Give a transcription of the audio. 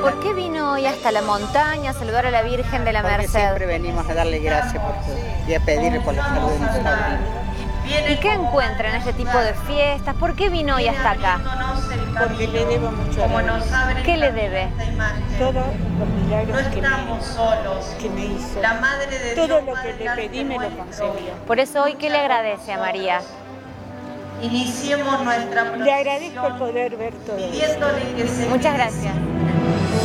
¿Por qué vino hoy hasta la montaña a saludar a la Virgen de la Porque Merced? siempre venimos a darle gracias y a pedirle por la salud de mi sobrino. ¿Y qué encuentra en este tipo de fiestas? ¿Por qué vino hoy hasta acá? Porque le debo mucho a la Virgen. ¿Qué le debe? Todos los milagros que me hizo. Todo lo que le pedí me lo concedió. Por eso hoy, ¿qué le agradece a María? Le agradezco el poder ver todo esto. Muchas gracias.